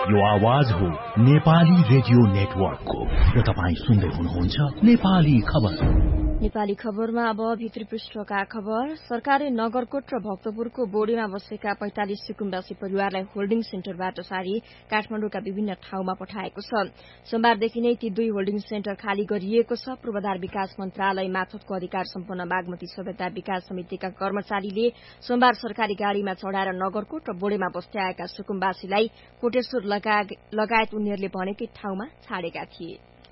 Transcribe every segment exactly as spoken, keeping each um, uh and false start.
यो आवाज हो नेपाली रेडियो नेटवर्कको र तपाईँ सुन्दै हुनुहुन्छ नेपाली खबर। नेपाली खबरमा अब भित्री पृष्ठका खबर। सरकारले नगरकोट र भक्तपुरको बोडीमा बसेका पैंतालिस सुकुम्बासी परिवारलाई होल्डिङ सेन्टरबाट सारी काठमाडौँका विभिन्न ठाउँमा पठाएको छ। सोमबारदेखि नै ती दुई होल्डिङ सेन्टर खाली गरिएको छ। पूर्वाधार विकास मन्त्रालय मार्फतको अधिकार सम्पन्न बागमती सभ्यता विकास समितिका कर्मचारीले सोमबार सरकारी गाड़ीमा चढ़ाएर नगरकोट र बोडेमा बस्दै आएका सुकुम्बासीलाई कोटेश्वर लगायत उनीहरूले भनेकै ठाउँमा छाडेका थिए।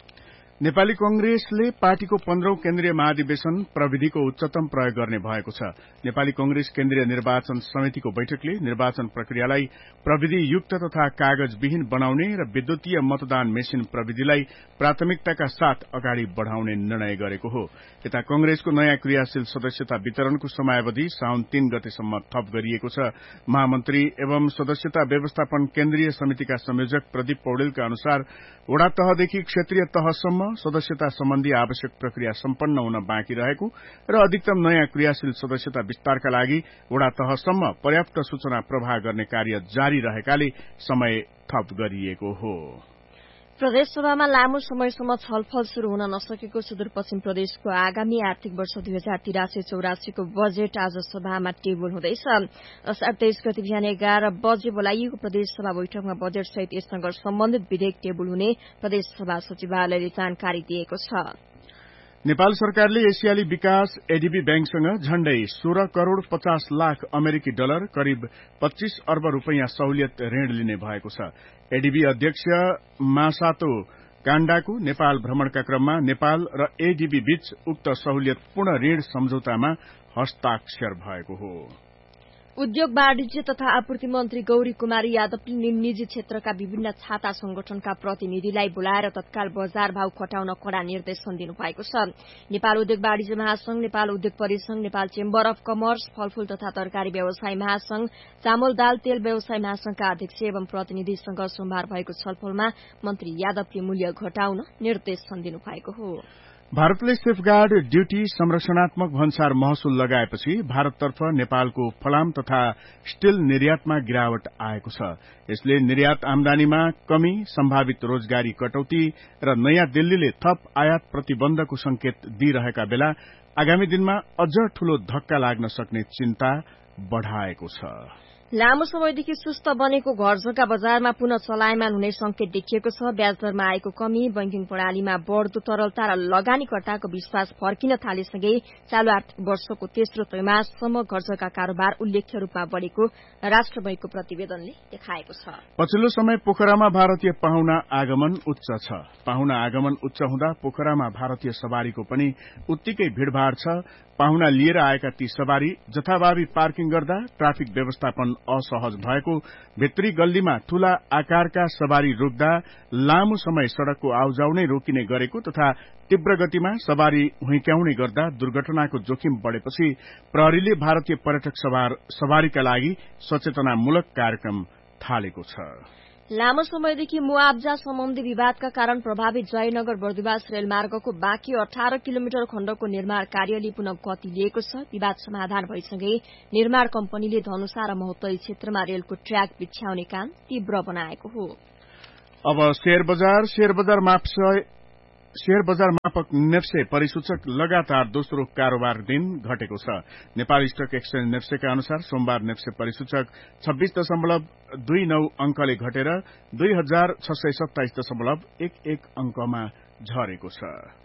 नेपाली कंग्रेसले पार्टीको पन्ध्रौं केन्द्रीय महाधिवेशन प्रविधिको उच्चतम प्रयोग गर्ने भएको छ। नेपाली कंग्रेस केन्द्रीय निर्वाचन समितिको बैठकले निर्वाचन प्रक्रियालाई प्रविधि युक्त तथा कागजविहीन बनाउने र विद्युतीय मतदान मेसिन प्रविधिलाई प्राथमिकताका साथ अगाडि बढ़ाउने निर्णय गरेको हो। यता कंग्रेसको नयाँ क्रियाशील सदस्यता वितरणको समयावधि साउन तीन गतेसम्म थप गरिएको छ। महामन्त्री एवं सदस्यता व्यवस्थापन केन्द्रीय समितिका संयोजक प्रदीप पौडेलका अनुसार वडा तहदेखि क्षेत्रीय तहसम्म सदस्यता सम्बन्धी आवश्यक प्रक्रिया सम्पन्न हुन बाँकी रहेको र अधिकतम नयाँ क्रियाशील सदस्यता विस्तारका लागि वडा तहसम्म पर्याप्त सूचना प्रवाह गर्ने कार्य जारी रहेकाले समय थप गरिएको हो। प्रदेशसभामा लामो समयसम्म छलफल शुरू हुन नसकेको सुदूरपश्चिम प्रदेशको आगामी आर्थिक वर्ष दुई हजार तिरासी चौरासीको बजेट आज सभामा टेबल हुँदैछ। असार तेइस गति बिहान एघार बजे बोलाइएको प्रदेशसभा बैठकमा बजेट सहित यससँग सम्बन्धित विधेयक टेबल हुने प्रदेशसभा सचिवालयले जानकारी दिएको छ। नेपाल सरकारले एसियाली विकास एडीबी ब्याङ्कसँग झण्डै सोह्र करोड़ पचास लाख अमेरिकी डलर करिब पच्चीस अर्ब रूपियाँ सहुलियत ऋण लिने भएको छ। एडीबी अध्यक्ष मासातो काण्डाको नेपाल भ्रमणका क्रममा नेपाल र एडीबी बीच उक्त सहुलियतपूर्ण ऋण सम्झौतामा हस्ताक्षर भएको हो। उद्योग वाणिज्य तथा आपूर्ति मन्त्री गौरी कुमारी यादवले निजी क्षेत्रका विभिन्न छाता संगठनका प्रतिनिधिलाई बोलाएर तत्काल बजार भाव घटाउन कड़ा निर्देशन दिनुभएको छ। नेपाल उद्योग वाणिज्य महासंघ, नेपाल उद्योग परिसंघ, नेपाल चेम्बर अफ कमर्स, फलफूल तथा तरकारी व्यवसाय महासंघ, चामल दाल तेल व्यवसाय महासंघका अध्यक्ष एवं प्रतिनिधिसँग सोमबार भएको छलफलमा मन्त्री यादवले मूल्य घटाउन निर्देशन दिनुभएको हो। भारतले सेफगार्ड ड्यूटी संरक्षणात्मक भन्सार महसुल लगाएपछि भारततर्फ नेपालको फलाम तथा स्टील निर्यातमा गिरावट आएको छ। यसले निर्यात आमदानीमा कमी, सम्भावित रोजगारी कटौती र नयाँ दिल्लीले थप आयात प्रतिबन्धको संकेत दिइरहेका बेला आगामी दिनमा अझ ठूलो धक्का लाग्न सक्ने चिन्ता बढ़ाएको छ। लामो समयदेखि सुस्त बनेको घर जग्गा बजारमा पुनः चलायमान हुने संकेत देखिएको छ। ब्याज दरमा आएको कमी, बैंकिङ प्रणालीमा बढ़दो तरलता र लगानीकर्ताको विश्वास फर्किन थालेसँगै चालू आर्थिक वर्षको तेस्रो त्रैमाससम्म घर जग्गा कारोबार उल्लेख्य रूपमा बढ़ेको राष्ट्र बैंकको प्रतिवेदनले देखाएको छ। पछिल्लो समय पोखरामा भारतीय पाहुना आगमन उच्च छ। पाहुना आगमन उच्च हुँदा पोखरामा भारतीय सवारीको पनि उत्तिकै भीड़भाड़ छ। पाहुना लिएर आएका ती सवारी जथाभावी पार्किङ गर्दा ट्राफिक व्यवस्थापन असहज भएको, भित्री गल्लीमा ठूला आकारका सवारी रोक्दा लामो समय सड़कको आउजाउ नै रोकिने गरेको तथा तीव्र गतिमा सवारी हुइक्याउने गर्दा दुर्घटनाको जोखिम बढ़ेपछि प्रहरीले भारतीय पर्यटक सवारीका लागि सचेतनामूलक कार्यक्रम थालेको छ। लामो समयदेखि मुआब्जा सम्बन्धी विवादका कारण प्रभावित जयनगर बर्दिवास रेलमार्गको बाँकी अठार किलोमिटर खण्डको निर्माण कार्यले पुनः गति लिएको छ। विवाद समाधान भइसँगै निर्माण कम्पनीले धनुषा र महोत्तरी क्षेत्रमा रेलको ट्र्याक बिछ्याउने काम तीव्र बनाएको हो। अब शेयर बजार शेयर बजार मापसय शेयर बजार मापक नेप्से परिसूचक लगातार दोस्रो कारोबार दिन घटेको छ। नेपाल स्टक एक्सचेन्ज नेप्सेका अनुसार सोमबार नेप्से परिसूचक छब्बीस दशमलव दुई नौ अंकले घटेर दुई हजार छ सय सत्ताइस दशमलव एक एक अंकमा झरेको छ।